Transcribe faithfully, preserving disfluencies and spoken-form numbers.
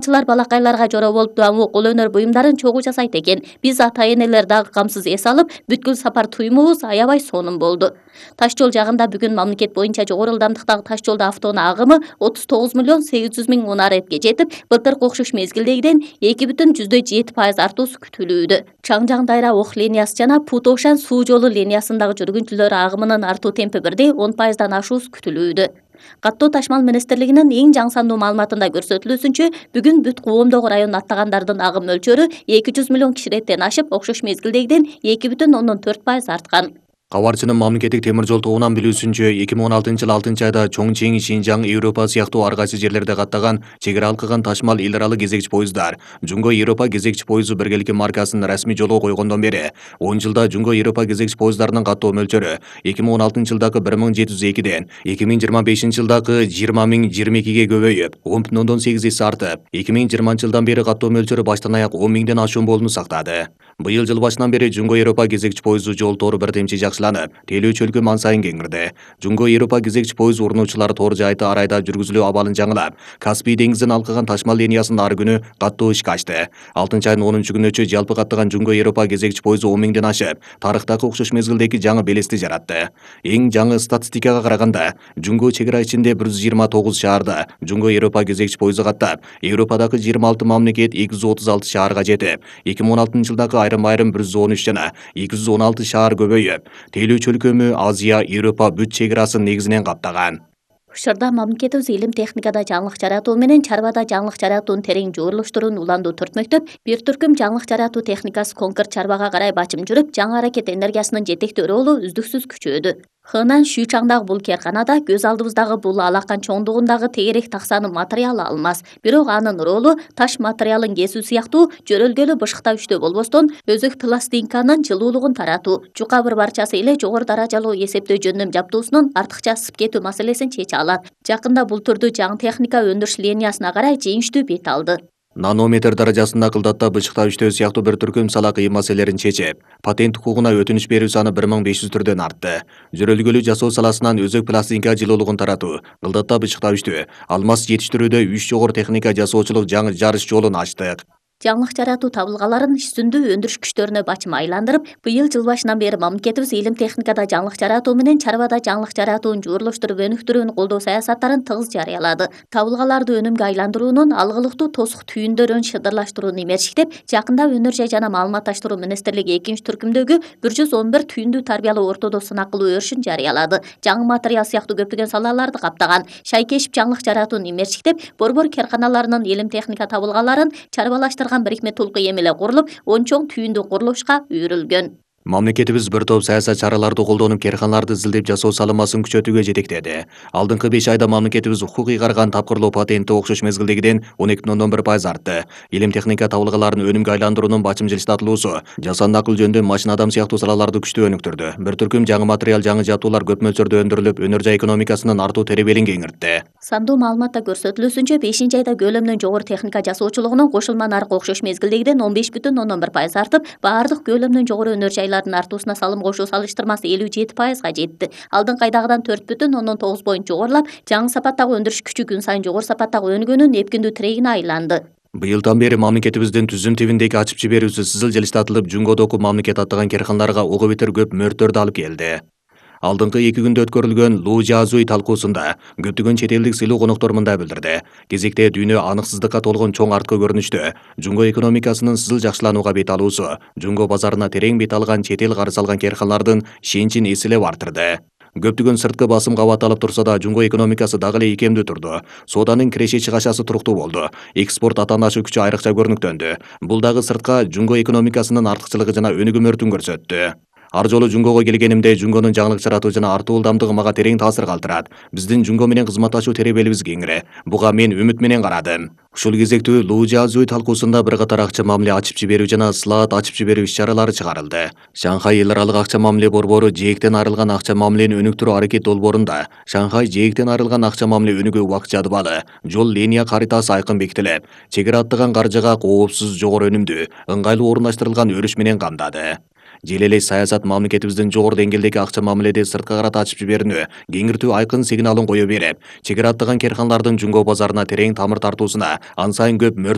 Окуучулар балакайларга жора болуп дамуу кол өнөр буюмдарын чогуу жасайт экен. Биз ата энелер дагы камсыз эс алып, бүткүл сапар туйумубуз аябай сонун болду. Таш жол жагында бүгүн мамлекет боюнча жогору ылдамдыктагы таш жолдо автоунаа агымы отуз тогуз миллион сегиз жүз миң унаретке жетип, былтыркы окшош мезгилдегиден эки бүтүн жүздөй жети пайыз артуусу күтүлүүдө. Чаңжаң Дайра Ох линиясы жана Путошан суу жолу линиясындагы жүргүнчүлөр агымынын артуу темпи бирдей он пайыздан ашуусу күтүлүүдө. Каттоо Ташмал министрлигинин эң жаңы сандуу маалыматында көрсөтүлүүсүнчө, бүгүн бүт коомдогу район аттагандардын агым мөлчөрү эки жүз миллион кишилеттен ашып, окшош мезгилдегиден эки бүтүн ондон төрт пайыз арткан. Кабарчынын мамлекеттик темир жол тобунан билүүсүнчө, эки миң он алтынчы жылы алтынчы айда Чоңчең, Шинжаң, Европа сыяктуу ар кайсы жерлерде каттаган чек ара алкаган Ташмал эл аралык кезекчи поездар Жунго Европа кезекчи поезду биргеликке маркасын расмий жолго койгондон бери он жылда Жунго Европа кезекчи поездарынын каттоо мөлчөрү эки миң он алтынчы жылдагы бир миң жети жүз экиден эки миң жыйырма бешинчи жылдагы жыйырма миң жыйырма экиге көбөйүп, он бүтүн ондон сегиз эсе артып, эки миң жыйырманчы жылдан бери каттоо мөлчөрү баштан аяк он миңден ашуун болууну сактады. Быйыл жыл башынан бери Жунго Европа кезекчи поезду жол тору бир темчи жакшыланып, тейлөө чөлкө ман сайын кеңирди. Жунго Европа кезекчи поезд урунуучулары тор жайты ар айда жүргүзүлүү абалын жаңылап, Каспий деңизин алкаган Ташмал линиясынын ар күнү каттоо ишке ачты. алтынчы айдын онунчу күнүчө жалпы каттаган Жунго Европа кезекчи поезду он миңден ашып, тарыхтагы окшош мезгилдеги жаңы белести жаратты. Эң жаңы статистикага караганда, Жунго чек ара ичинде бир жүз жыйырма тогуз шаарда Жунго Европа кезекчи поезду каттап, Европадагы жыйырма алты мамлекет эки жүз отуз алты шаарга жетип, эки миң он алтынчы жылдагы айрым-айрым бир жүз он үч жана эки жүз он алты шаар көбөйүп, тейлөө чөлкөмү Азия, Европа бүт чек арасын негизинен каптаган. Учурда мамлекетибиз илим техникада жаңылык жаратуу менен чарбада жаңылык жаратуунун терең жуурулуштуруун уландуу төрт мектеп, бир түркүм жаңылык жаратуу техникасы конкурс чарбага карай бачым жүрүп, жаңы аракет энергиясынын жетектөө ролу үздүксүз күчөөдү. Хынан Шүйчаңдагы бул керканада көз алдыбыздагы бул алакан чоңдугундагы тегерек таксанын материалы алмаз. Бирок анын ролу таш материалын кесүү сыяктуу жөрөлгөлүү бышыктагычтөө болбостон, өзөк пластинканын жылуулугун таратуу, жука бір барчасы эле жогору даражалуу эсептөө жөндөм жабдуусунун артыкча ысып кетүү маселесин чече алат. Жакында бул түрдүү жаңы техника өндүрүш линиясына карай жыйынтуу бет алды. Нанометр даражасында кылдатта бышыктагычтөө сыяктуу бир түркүм сала кыйын маселелерин чечип, патент укугуна өтүнүч берүү саны бир миң беш жүз түрдөн артты. Жөрөлгөлүү жасоо саласынан өзөк пластинка жылуулугун таратуу, кылдатта бышыктагычтөө, алмаз жетиштирүүдө үч жогору техника жасоочулук жаңы жарыш жолун ачтык. Жаңылык жаратуу табылгаларын үстүндүү өндүрүш күчтөрүнө бачым айландырып, быйыл жыл башынан бери мамлекетибиз илим техникада жаңылык жаратуу менен чарбада жаңылык жаратуун жуурулуштуруп өнүктүрүүнү колдоо саясаттарын тыгыз жарыялады. Табылгаларды өнүмгө айландыруунун алгылыктуу тосук түйүндөрүн шыдырлаштырууну имерчиктеп, жакында өнөр жай жана маалыматташтыруу министрлиги экинчи түркүмдөгү бир жүз он бир түйүндүү тарбиялуу ортодо сынак кылуу өрүшүн жарыялады. Жаңы материал сыяктуу көптөгөн салаларды каптаган шайкешип жаңылык жаратууну имерчиктеп, борбор керканаларынын илим техника табылгаларын чарбалаштырган бирикме толку эмеле курулуп, он чоң түйүндүү курулушка үйрүлгөн. Мамлекетибиз бир топ саясат чараларды колдонуп керканаларды изилдеп жасоо салымасын күчөтүүгө жетектеди. Алдыңкы беш айда мамлекетибиз укук ыйгарган тапкырлоо патенти окшош мезгилдегиден он эки бүтүн ондон бир пайыз артты. Илим техника табылгаларын өнүмгө айландыруунун бачым жылыштатылуусу, жасанды акыл жөнүндө машина адам сыяктуу салаларды күчтүү өнүктүрдү. Бир түркүм жаңы материал, жаңы жабдуулар көп мөлчөрдө өндүрүлүп, өнөр жай экономикасынын артуу теребелин кеңиртти. Сандуу маалыматта көрсөтүлүүсүнчө, бешинчи айда көлөмүнүн жогору техника жасоочулугунун кошулма наркы окшош мезгилдегиден он беш бүтүн ондон бир пайыз артып, баардык көлөмүнүн жогору өнөр жайлардын артуусуна салым кошуу салыштырмасы элүү жети пайызга жетти. Алдыңкы айдагыдан төрт бүтүн ондон тогуз поинт жогорулап, жаңы сапаттагы өндүрүш күчү күн сайын жогору сапаттагы өнүгүүнүн эпкиндүү тирегине айланды. Быйылдан бери мамлекетибиздин түзүм тибиндеги ачып жиберүүсү сызыл жылыштатылып, Жунгодогу мамлекет аттаган керканаларга ого бетер көп мөрттөрдү алып келди. Алдыңкы эки күндө өткөрүлгөн Лужазуй талкуусунда көптөгөн чет элдик сыйлуу коноктор мындай билдирди. Кезекте дүйнө аныксыздыкка толгон чоң арткы көрүнүштө Жунго экономикасынын сызыл жакшыланууга бет алуусу, Жунго базарына терең бет алган чет эл карыз алган керканалардын ишенчин эселеп артырды. Көптөгөн сырткы басым кабатталып турса да, Жунго экономикасы дагы эле ийкемдүү турду. Сооданын киреше чыгашасы туруктуу болду. Экспорт атаандашы күчү айрыкча көрүнүктөндү. Бул дагы сыртка Жунго экономикасынын артыкчылыгы жана өнүгүү мөртүн көрсөттү. Ар жолу Жунгого келгенимде Жунгонун жаңылык жаратуу жана артуу ылдамдыгы мага терең таасир калтырат. Биздин Жунго менен кызматташуу теребелибиз кеңири. Буга мен үмүт менен карадым. Ушул кезектүү Лужазуй талкуусунда бир катар акча мамиле ачып жиберүү жана слот ачып жиберүү иш-чаралары чыгарылды. Шанхай эл аралык акча мамиле борбору жээктен арылган акча мамилени өнүктүрүү аракет долбоорунда Шанхай жээктен арылган акча мамиле өнүгүү убакыт жадыбалы, жол линия каритасы айкын бекитилип, чек ара аттаган каржыга коопсуз жогору өнүмдүү, ыңгайлуу орундаштырылган өрүш менен камдады. Жел эле саясат мамлекетибиздин жогору деңгээлдеги акча мамиледе сырткы карата ачып жиберүүнү кеңиртүү айкын сигналын кое берип, чек ара аттаган керканалардын Жунго базарына терең тамыр тартуусуна ан сайын көп мөрт